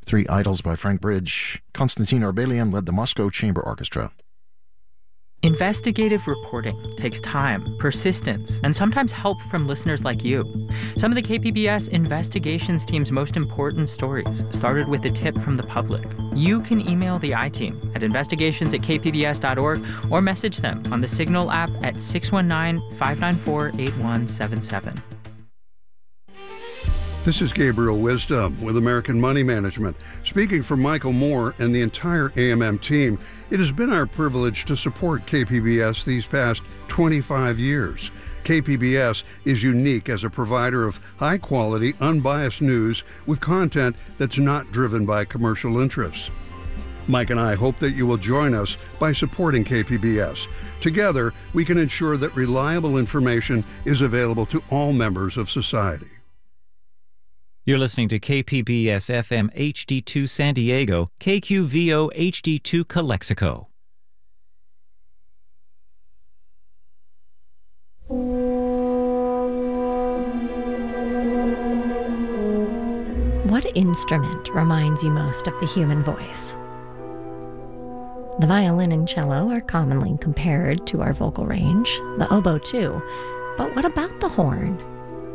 Three Idols by Frank Bridge. Konstantin Orbelian led the Moscow Chamber Orchestra. Investigative reporting takes time, persistence, and sometimes help from listeners like you. Some of the KPBS investigations team's most important stories started with a tip from the public. You can email the I-Team at investigations@kpbs.org or message them on the Signal app at 619-594-8177. This is Gabriel Wisdom with American Money Management. Speaking for Michael Moore and the entire AMM team, it has been our privilege to support KPBS these past 25 years. KPBS is unique as a provider of high-quality, unbiased news with content that's not driven by commercial interests. Mike and I hope that you will join us by supporting KPBS. Together, we can ensure that reliable information is available to all members of society. You're listening to KPBS FM HD2 San Diego, KQVO HD2 Calexico. What instrument reminds you most of the human voice? The violin and cello are commonly compared to our vocal range, the oboe too, but what about the horn?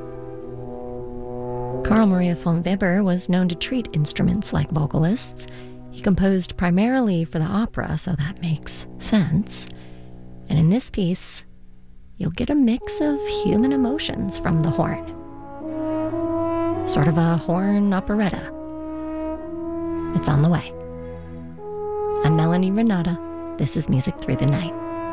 Carl Maria von Weber was known to treat instruments like vocalists. He composed primarily for the opera, so that makes sense. And in this piece, you'll get a mix of human emotions from the horn. Sort of a horn operetta. It's on the way. I'm Melanie Renata. This is Music Through the Night.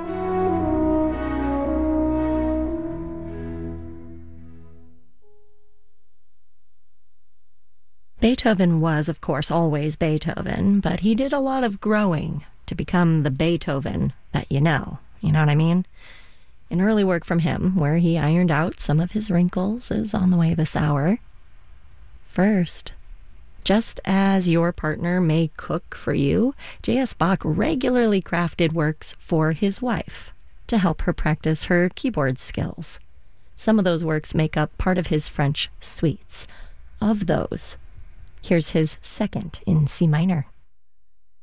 Beethoven was, of course, always Beethoven, but he did a lot of growing to become the Beethoven that you know. You know what I mean? An early work from him, where he ironed out some of his wrinkles, is on the way this hour. First, just as your partner may cook for you, J.S. Bach regularly crafted works for his wife to help her practice her keyboard skills. Some of those works make up part of his French suites. Of those, here's his second in C minor.